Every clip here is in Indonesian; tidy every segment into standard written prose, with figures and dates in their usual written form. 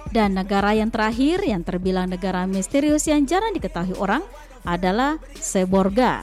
Dan negara yang terakhir yang terbilang negara misterius yang jarang diketahui orang adalah Seborga.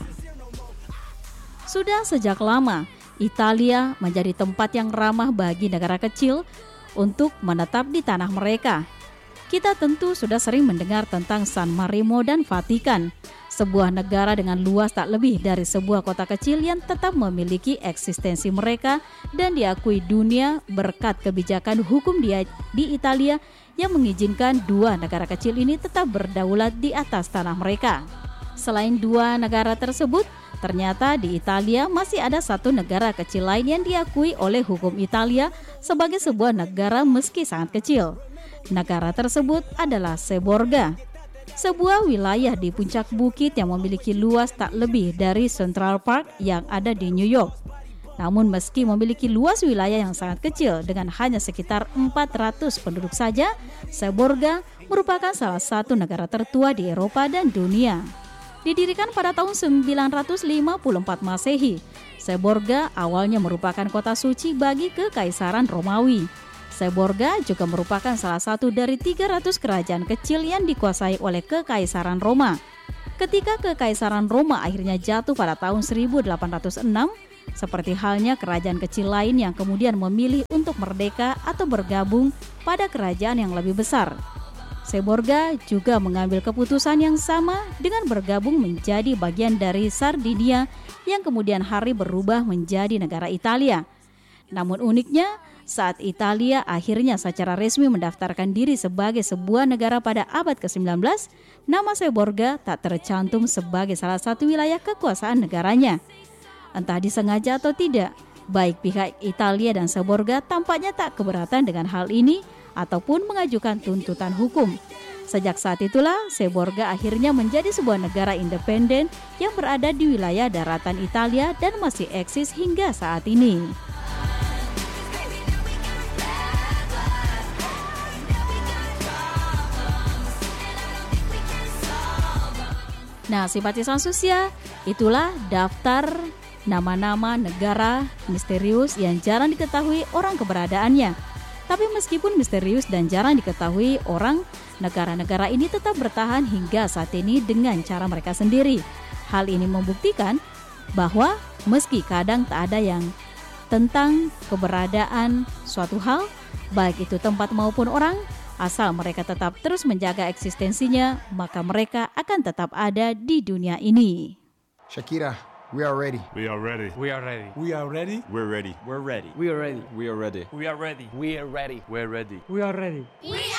Sudah sejak lama, Italia menjadi tempat yang ramah bagi negara kecil untuk menetap di tanah mereka. Kita tentu sudah sering mendengar tentang San Marino dan Vatikan, sebuah negara dengan luas tak lebih dari sebuah kota kecil yang tetap memiliki eksistensi mereka dan diakui dunia berkat kebijakan hukum di Italia yang mengizinkan dua negara kecil ini tetap berdaulat di atas tanah mereka. Selain dua negara tersebut, ternyata di Italia masih ada satu negara kecil lain yang diakui oleh hukum Italia sebagai sebuah negara meski sangat kecil. Negara tersebut adalah Seborga, sebuah wilayah di puncak bukit yang memiliki luas tak lebih dari Central Park yang ada di New York. Namun meski memiliki luas wilayah yang sangat kecil dengan hanya sekitar 400 penduduk saja, Seborga merupakan salah satu negara tertua di Eropa dan dunia. Didirikan pada tahun 954 Masehi, Seborga awalnya merupakan kota suci bagi Kekaisaran Romawi. Seborga juga merupakan salah satu dari 300 kerajaan kecil yang dikuasai oleh Kekaisaran Roma. Ketika Kekaisaran Roma akhirnya jatuh pada tahun 1806, seperti halnya kerajaan kecil lain yang kemudian memilih untuk merdeka atau bergabung pada kerajaan yang lebih besar, Seborga juga mengambil keputusan yang sama dengan bergabung menjadi bagian dari Sardinia yang kemudian hari berubah menjadi negara Italia. Namun uniknya, saat Italia akhirnya secara resmi mendaftarkan diri sebagai sebuah negara pada abad ke-19, nama Seborga tak tercantum sebagai salah satu wilayah kekuasaan negaranya. Entah disengaja atau tidak, baik pihak Italia dan Seborga tampaknya tak keberatan dengan hal ini ataupun mengajukan tuntutan hukum. Sejak saat itulah, Seborga akhirnya menjadi sebuah negara independen yang berada di wilayah daratan Italia dan masih eksis hingga saat ini. Nah, simpatisan Susia, itulah daftar nama-nama negara misterius yang jarang diketahui orang keberadaannya. Tapi meskipun misterius dan jarang diketahui orang, negara-negara ini tetap bertahan hingga saat ini dengan cara mereka sendiri. Hal ini membuktikan bahwa meski kadang tak ada yang tentang keberadaan suatu hal, baik itu tempat maupun orang, asal mereka tetap terus menjaga eksistensinya, maka mereka akan tetap ada di dunia ini. Shakira, we are ready. We are ready. We are ready. We are ready. We're ready. We're ready. We are ready. We are ready. We are ready. We are ready. We're ready. We are ready. We